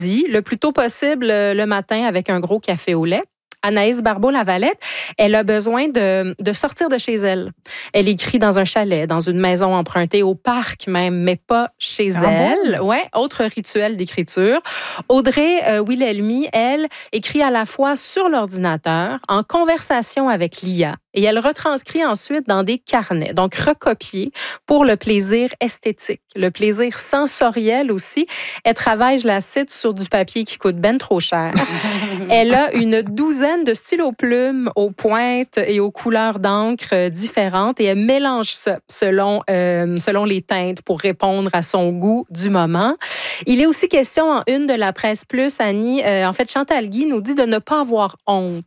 le plus tôt possible le matin avec un gros café au lait. Anaïs Barbeau-Lavalette, elle a besoin de sortir de chez elle. Elle écrit dans un chalet, dans une maison empruntée au parc même, mais pas chez elle. Bon? Ouais, autre rituel d'écriture. Audrey Wilhelmy, elle, écrit à la fois sur l'ordinateur, en conversation avec l'IA, et elle retranscrit ensuite dans des carnets, donc recopiés pour le plaisir esthétique, le plaisir sensoriel aussi. Elle travaille, je la cite, sur du papier qui coûte ben trop cher. Elle a une douzaine de stylos plumes aux pointes et aux couleurs d'encre différentes et elle mélange ça selon les teintes pour répondre à son goût du moment. Il est aussi question en une de la Presse Plus, Annie, en fait, Chantal Guy nous dit de ne pas avoir honte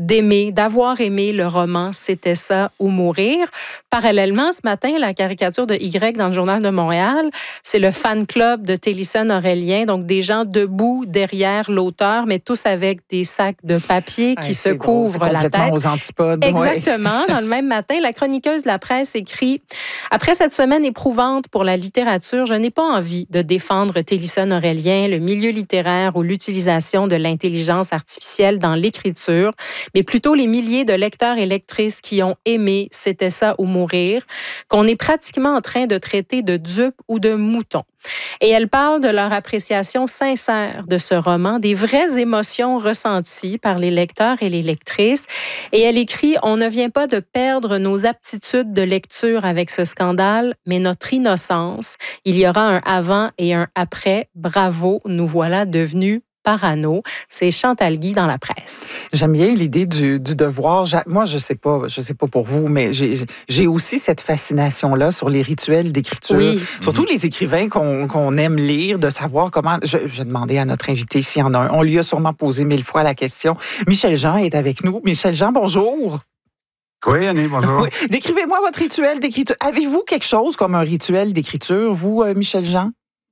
d'avoir aimé le roman C'était ça ou mourir. Parallèlement, ce matin, la caricature de Y dans le Journal de Montréal, c'est le fan club de Télison Aurélien, donc des gens debout derrière l'auteur, mais tous avec des sacs de papier qui se couvrent la tête. Aux antipodes. Exactement. Ouais. Dans le même matin, la chroniqueuse de la presse écrit « Après cette semaine éprouvante pour la littérature, je n'ai pas envie de défendre Télison Aurélien, le milieu littéraire ou l'utilisation de l'intelligence artificielle dans l'écriture, mais plutôt les milliers de lecteurs et lectrices qui ont aimé C'était ça ou mourir, qu'on est pratiquement en train de traiter de dupes ou de moutons. » Et elle parle de leur appréciation sincère de ce roman, des vraies émotions ressenties par les lecteurs et les lectrices. Et elle écrit « On ne vient pas de perdre nos aptitudes de lecture avec ce scandale, mais notre innocence. Il y aura un avant et un après. Bravo, nous voilà devenus parano. » C'est Chantal Guy dans la presse. J'aime bien l'idée du devoir. Moi, je sais pas pour vous, mais j'ai aussi cette fascination-là sur les rituels d'écriture. Oui. Surtout les écrivains qu'on aime lire, de savoir comment... Je demandais à notre invité s'il y en a un. On lui a sûrement posé 1000 fois la question. Michel Jean est avec nous. Michel Jean, bonjour. Oui, Annie, bonjour. Oui. Décrivez-moi votre rituel d'écriture. Avez-vous quelque chose comme un rituel d'écriture, vous, Michel Jean?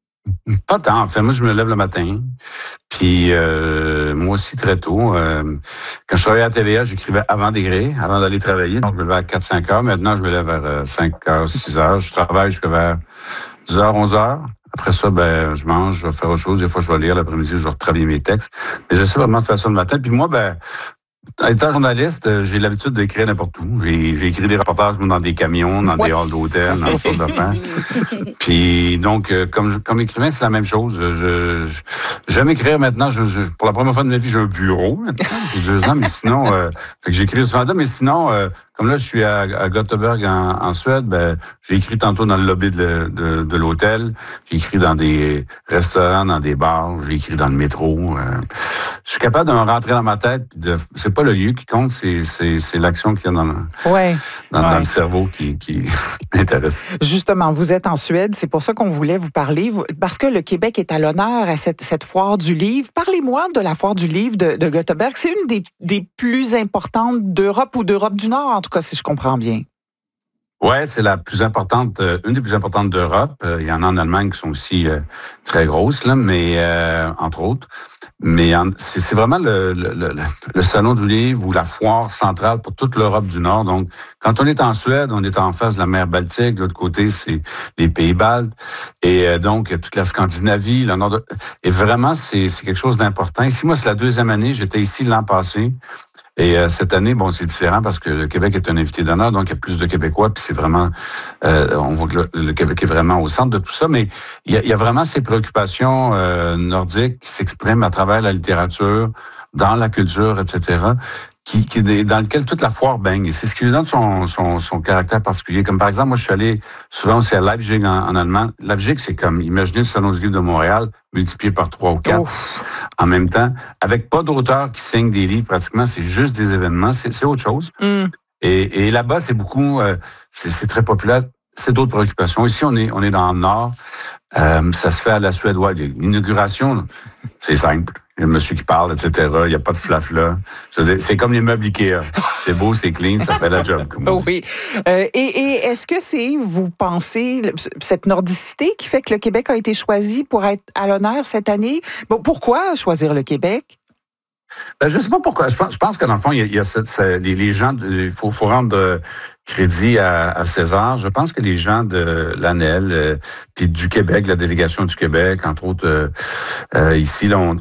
Pas tant. En fait, moi, je me lève le matin. Puis, moi aussi, très tôt. Quand je travaillais à TVA, j'écrivais avant d'écrire, avant d'aller travailler. Donc, je me levais à 4-5 heures. Maintenant, je me lève vers 5 heures, 6 heures. Je travaille jusqu'à vers 10 heures, 11 heures. Après ça, je mange, je vais faire autre chose. Des fois, je vais lire l'après-midi, je vais retravailler mes textes. Mais j'essaie vraiment de faire ça le matin. Puis moi, étant journaliste, j'ai l'habitude d'écrire n'importe où. J'ai écrit des reportages dans des camions, dans des halls d'hôtel, dans toutes sortes d'affaires. Puis donc, comme écrivain, c'est la même chose. J'aime écrire maintenant. Pour la première fois de ma vie, j'ai un bureau maintenant. J'ai 2 ans, mais sinon, fait que j'écris souvent, mais sinon, comme là, je suis à Göteborg en Suède, j'ai écrit tantôt dans le lobby de l'hôtel. J'ai écrit dans des restaurants, dans des bars. J'ai écrit dans le métro. Je suis capable de me rentrer dans ma tête. C'est pas le lieu qui compte, c'est l'action qu'il y a dans le cerveau qui m'intéresse. Justement, vous êtes en Suède, c'est pour ça qu'on voulait vous parler, parce que le Québec est à l'honneur à cette foire du livre. Parlez-moi de la foire du livre de Göteborg. C'est une des plus importantes d'Europe ou d'Europe du Nord, en tout cas, si je comprends bien. Ouais, c'est la plus importante, une des plus importantes d'Europe. Il y en a en Allemagne qui sont aussi très grosses, là, mais entre autres. Mais c'est vraiment le salon du livre ou la foire centrale pour toute l'Europe du Nord. Donc, quand on est en Suède, on est en face de la mer Baltique. De l'autre côté, c'est les pays baltes. Et donc, toute la Scandinavie, le nord. Et vraiment, c'est quelque chose d'important. Ici, moi, c'est la 2e année. J'étais ici l'an passé. Et cette année, c'est différent parce que le Québec est un invité d'honneur, donc il y a plus de Québécois, puis c'est vraiment, on voit que le Québec est vraiment au centre de tout ça, mais il y a vraiment ces préoccupations nordiques qui s'expriment à travers la littérature, dans la culture, etc., dans lequel toute la foire baigne. Et c'est ce qui lui donne son caractère particulier. Comme par exemple, moi, je suis allé souvent aussi à Leipzig en allemand. Leipzig, c'est comme, imaginez le Salon du livre de Montréal multiplié par 3 ou 4 en même temps, avec pas d'auteurs qui signent des livres pratiquement, c'est juste des événements, c'est autre chose. Et là-bas, c'est beaucoup, c'est très populaire. C'est d'autres préoccupations. Ici, on est dans le Nord. Ça se fait à la suédoise. L'inauguration, c'est simple. Il y a un monsieur qui parle, etc. Il n'y a pas de flafla. C'est comme les meubles Ikea. C'est beau, c'est clean, ça fait la job. Oui. Et est-ce que c'est, vous pensez, cette nordicité qui fait que le Québec a été choisi pour être à l'honneur cette année? Pourquoi choisir le Québec? Je sais pas pourquoi. Je pense que dans le fond, il y a les gens, il faut rendre crédit à César. Je pense que les gens de l'ANEL, puis du Québec, la délégation du Québec, entre autres, ici, là,